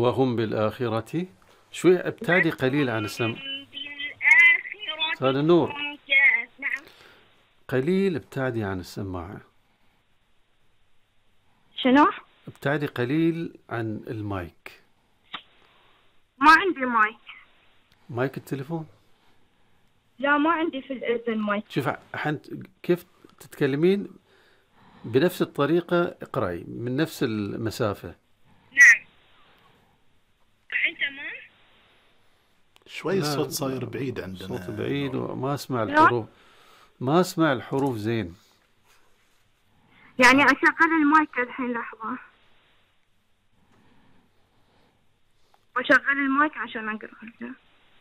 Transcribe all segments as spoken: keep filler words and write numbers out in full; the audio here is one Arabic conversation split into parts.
وهم بالآخرة. شوي ابتعدي قليل عن السمع. هذا نور. نعم. قليل ابتعدي عن السماعة. شنو؟ ابتعدي قليل عن المايك. ما عندي مايك. مايك التليفون؟ لا ما عندي في الأذن مايك. شوف حنت كيف تتكلمين بنفس الطريقة، اقرأي من نفس المسافة. نعم. الحين تمام؟ شوي الصوت صاير بعيد عندنا. صوت بعيد وما اسمع الحروف، ما اسمع الحروف زين. يعني أشغل المايك الحين لحظة. أشغل المايك عشان أقرأ له.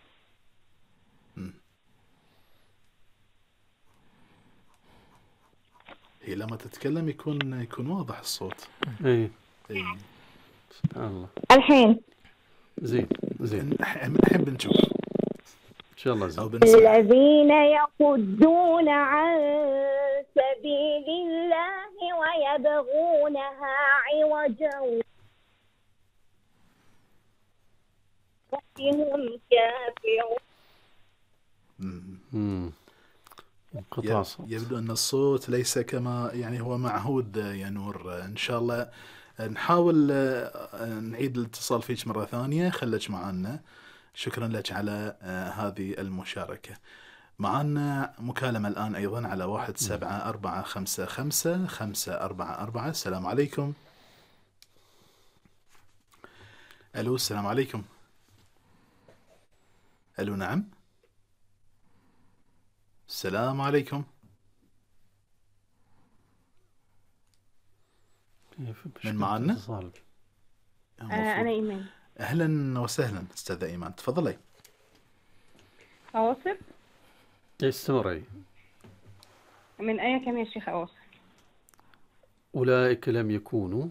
هي لما تتكلم يكون يكون واضح الصوت. اي اي سبحان الله. الحين زين زين. الحين بنشوف ان شاء الله زين. الذين يصدون عن سبيل الله ويبغونها عوجا وهم كافرون. امم انقطاع صوت. يبدو أن الصوت ليس كما يعني هو معهود يا نور. إن شاء الله نحاول نعيد الاتصال فيك مرة ثانية. خليك معنا. شكرا لك على هذه المشاركة. معنا مكالمة الآن أيضا على واحد سبعة أربعة خمسة خمسة خمسة أربعة أربعة. السلام عليكم. ألو السلام عليكم. ألو نعم. السلام عليكم. من معنا؟ أنا إيمان. أهلا وسهلا أستاذة إيمان، تفضلي. أواصل؟ استمري. من أي كم يا شيخ أواصل؟ أولئك لم يكونوا.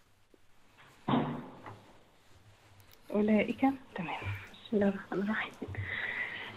أولئك تمام. بسم الله الرحمن الرحيم.